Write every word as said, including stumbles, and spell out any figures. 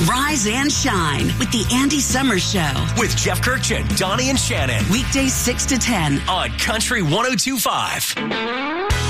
Rise and shine with the Andy Summers Show. With Jeff Kirkchin, Donnie and Shannon. Weekdays six to ten on Country one oh two point five.